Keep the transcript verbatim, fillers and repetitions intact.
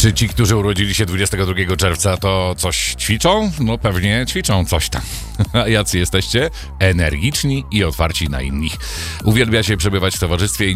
Czy ci, którzy urodzili się dwudziestego drugiego czerwca, to coś ćwiczą? No pewnie ćwiczą coś tam. A jacy jesteście? Energiczni i otwarci na innych. Uwielbiacie przebywać w towarzystwie i